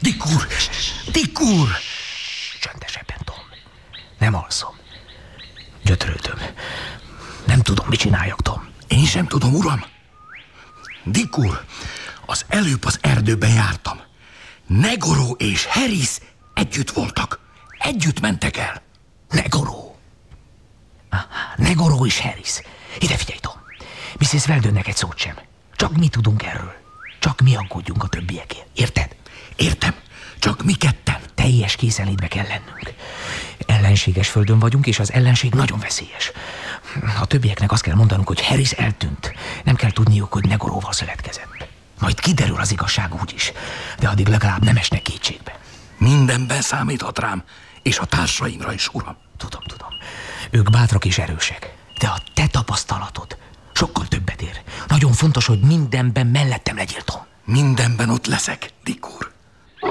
Dick úr! Dick úr! Csöndesebben, Tom. Nem alszom. Gyötrődöm. Nem tudom, mit csináljak, Tom. Én sem tudom, uram. Dick úr, az előbb az erdőben jártam. Negoro és Harris együtt voltak. Együtt mentek el. Negoro. Negoro és Harris. Ide figyelj, Tom. Mrs. Weldonnek egy szót sem. Csak mi tudunk erről. Csak mi aggódjunk a többiekért. Érted? Értem. Csak mi ketten. Teljes készenlétbe kell lennünk. Ellenséges földön vagyunk, és az ellenség nagyon veszélyes. A többieknek azt kell mondanunk, hogy Harris eltűnt. Nem kell tudniuk, hogy Negoróval szövetkezett. Majd kiderül az igazság úgyis, de addig legalább nem esnek kétségbe. Mindenben számíthat rám, és a társaimra is, uram. Tudom. Ők bátrak és erősek, de a te tapasztalatod sokkal többet ér. Nagyon fontos, hogy mindenben mellettem legyél, Tom. Mindenben ott leszek, Dick úr.